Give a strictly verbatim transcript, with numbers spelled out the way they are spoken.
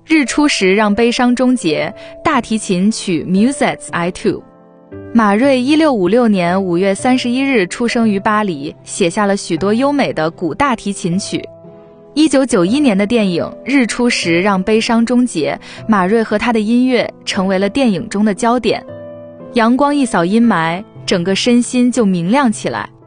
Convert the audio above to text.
日出时让悲伤终结，大提琴曲 Musette's I two。 马瑞一六五六年五月三十一日出生于巴黎，写下了许多优美的古大提琴曲。一九九一年的电影《日出时让悲伤终结》，马瑞和他的音乐成为了电影中的焦点。阳光一扫阴霾，整个身心就明亮起来。